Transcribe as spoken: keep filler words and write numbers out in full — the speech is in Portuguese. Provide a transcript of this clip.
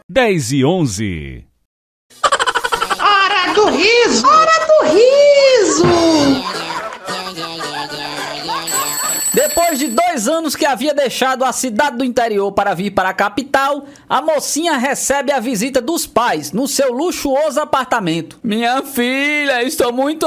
dez e onze. Hora do riso! Hora do riso! Depois de dois anos que havia deixado a cidade do interior para vir para a capital, a mocinha recebe a visita dos pais no seu luxuoso apartamento. Minha filha, estou muito